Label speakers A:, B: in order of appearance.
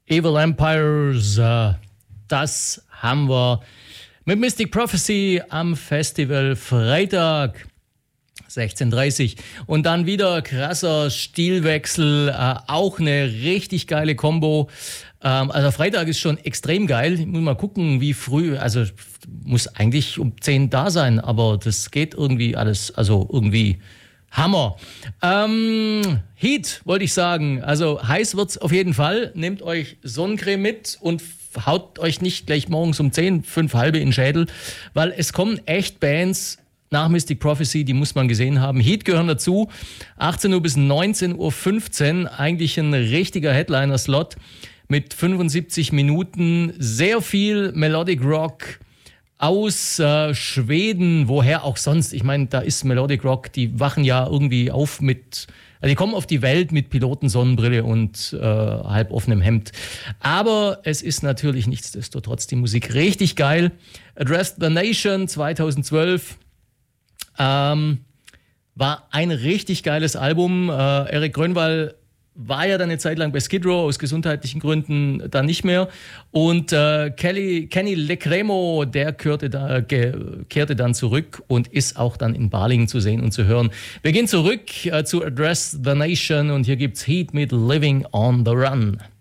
A: Evil Empires, das haben wir mit Mystic Prophecy am Festival Freitag 16:30 und dann wieder krasser Stilwechsel, auch eine richtig geile Kombo. Also Freitag ist schon extrem geil. Ich muss mal gucken, wie früh, also muss eigentlich um 10 da sein, aber das geht irgendwie alles, also irgendwie Hammer. Heat wollte ich sagen, also heiß wird's auf jeden Fall. Nehmt euch Sonnencreme mit und haut euch nicht gleich morgens um 10, 5 halbe in den Schädel, weil es kommen echt Bands nach Mystic Prophecy, die muss man gesehen haben. Heat gehören dazu, 18 Uhr bis 19:15 Uhr, eigentlich ein richtiger Headliner-Slot mit 75 Minuten, sehr viel Melodic Rock aus Schweden, woher auch sonst. Ich meine, da ist Melodic Rock, die wachen ja irgendwie auf mit, also die kommen auf die Welt mit Pilotensonnenbrille und halboffenem Hemd. Aber es ist natürlich nichtsdestotrotz die Musik richtig geil. Address the Nation 2012 war ein richtig geiles Album. Erik Grönwall war ja dann eine Zeit lang bei Skid Row, aus gesundheitlichen Gründen dann nicht mehr. Und Kenny Lecremo, der kehrte dann zurück und ist auch dann in Balingen zu sehen und zu hören. Wir gehen zurück zu Address the Nation und hier gibt's Heat mit Living on the Run.